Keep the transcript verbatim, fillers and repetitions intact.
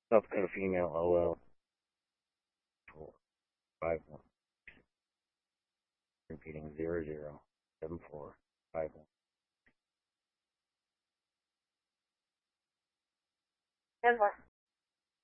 South Dakota female O L four five one. Repeating zero zero seven four five one. Denver.